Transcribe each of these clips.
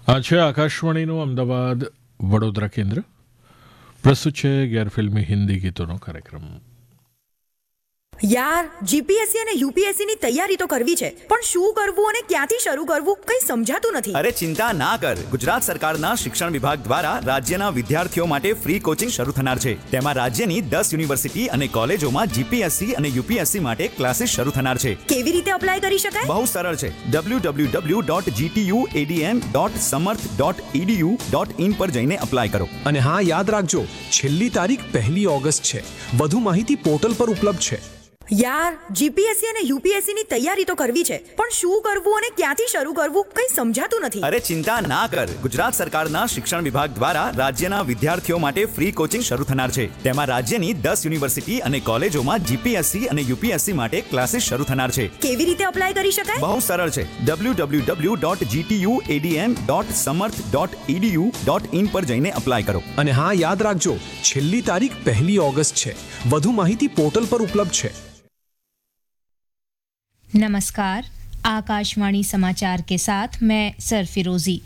આ છે આકાશવાણીનું અમદાવાદ વડોદરા કેન્દ્ર. પ્રસ્તુત છે ગેરફિલ્મી હિન્દી ગીતોનો કાર્યક્રમ. યાર, જીપીએસસી અને યુપીએસસી ની તૈયારી તો કરવી છે, પણ શું કરવું અને ક્યાંથી શરૂ કરવું કંઈ સમજાતું નથી. અરે ચિંતા ના કર. ગુજરાત સરકારના શિક્ષણ વિભાગ દ્વારા રાજ્યના વિદ્યાર્થીઓ માટે ફ્રી કોચિંગ શરૂ થનાર છે. તેમાં રાજ્યની 10 યુનિવર્સિટી અને કોલેજોમાં જીપીએસસી અને યુપીએસસી માટે ક્લાસીસ શરૂ થનાર છે. કેવી રીતે અપ્લાય કરી શકાય? બહુ સરળ છે. www.gtuadm.samarth.edu.in પર જઈને અપ્લાય કરો. અને હા, યાદ રાખજો, છેલ્લી તારીખ 1 ઓગસ્ટ છે. વધુ માહિતી પોર્ટલ પર ઉપલબ્ધ છે. યાર, જીપીએસસી અને યુપીએસસી ની તૈયારી તો કરવી છે, પણ શું કરવું અને ક્યાંથી શરૂ કરવું કંઈ સમજાતું નથી. અરે ચિંતા ના કર. ગુજરાત સરકારના શિક્ષણ વિભાગ દ્વારા રાજ્યના વિદ્યાર્થીઓ માટે ફ્રી કોચિંગ શરૂ થનાર છે. તેમાં રાજ્યની 10 યુનિવર્સિટી અને કોલેજોમાં જીપીએસસી અને યુપીએસસી માટે ક્લાસીસ શરૂ થનાર છે. કેવી રીતે અપ્લાય કરી શકાય? બહુ સરળ છે. www.gtuadm.samarth.edu.in પર જઈને અપ્લાય કરો. અને હા, યાદ રાખજો, છેલ્લી તારીખ 1 ઓગસ્ટ છે. વધુ માહિતી પોર્ટલ પર ઉપલબ્ધ છે. नमस्कार, आकाशवाणी समाचार के साथ मैं सरफिरोजी।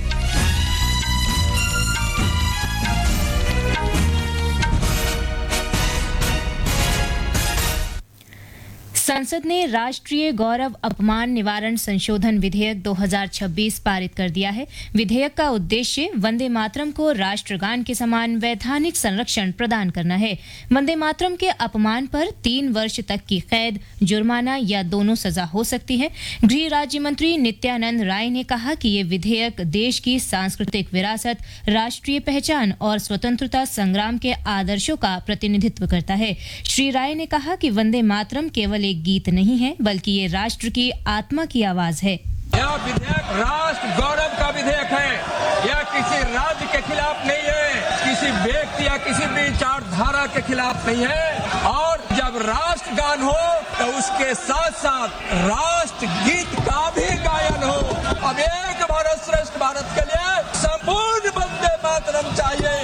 संसद ने राष्ट्रीय गौरव अपमान निवारण संशोधन विधेयक 2026 पारित कर दिया है। विधेयक का उद्देश्य वंदे मातरम को राष्ट्रगान के समान वैधानिक संरक्षण प्रदान करना है। वंदे मातरम के अपमान पर 3 वर्ष तक की कैद, जुर्माना या दोनों सजा हो सकती है। गृह राज्य मंत्री नित्यानंद राय ने कहा कि ये विधेयक देश की सांस्कृतिक विरासत, राष्ट्रीय पहचान और स्वतंत्रता संग्राम के आदर्शों का प्रतिनिधित्व करता है। श्री राय ने कहा कि वंदे मातरम केवल एक गीत नहीं है, बल्कि ये राष्ट्र की आत्मा की आवाज है। यह विधेयक राष्ट्र गौरव का विधेयक है। यह किसी राज्य के खिलाफ नहीं है, किसी व्यक्ति या किसी विचारधारा के खिलाफ नहीं है। और जब राष्ट्रगान हो तो उसके साथ साथ राष्ट्र गीत का भी गायन हो। अब एक भारत श्रेष्ठ भारत के लिए संपूर्ण वंदे मातरम चाहिए।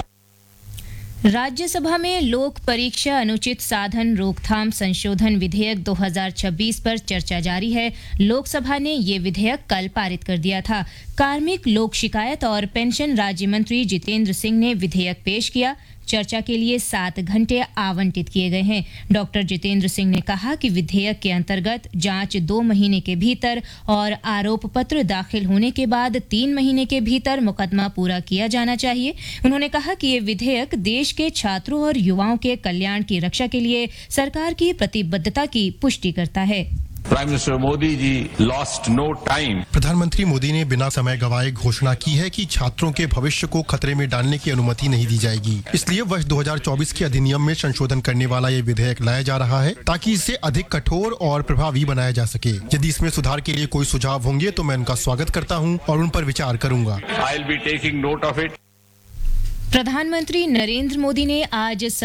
राज्यसभा में लोक परीक्षा अनुचित साधन रोकथाम संशोधन विधेयक 2026 पर चर्चा जारी है। लोकसभा ने ये विधेयक कल पारित कर दिया था। कार्मिक, लोक शिकायत और पेंशन राज्य मंत्री जितेंद्र सिंह ने विधेयक पेश किया। चर्चा के लिए 7 घंटे आवंटित किए गए हैं। डॉक्टर जितेंद्र सिंह ने कहा कि विधेयक के अंतर्गत जांच 2 महीने के भीतर और आरोप पत्र दाखिल होने के बाद 3 महीने के भीतर मुकदमा पूरा किया जाना चाहिए। उन्होंने कहा कि ये विधेयक देश के छात्रों और युवाओं के कल्याण की रक्षा के लिए सरकार की प्रतिबद्धता की पुष्टि करता है। Prime minister Modi ji lost no time. प्रधानमंत्री मोदी ने बिना समय गंवाए घोषणा की है कि छात्रों के भविष्य को खतरे में डालने की अनुमति नहीं दी जाएगी। इसलिए वर्ष 2024 के अधिनियम में संशोधन करने वाला ये विधेयक लाया जा रहा है ताकि इसे अधिक कठोर और प्रभावी बनाया जा सके। यदि इसमें सुधार के लिए कोई सुझाव होंगे तो मैं उनका स्वागत करता हूँ और उन पर विचार करूंगा। I will be taking note of it. प्रधानमंत्री नरेंद्र मोदी ने आज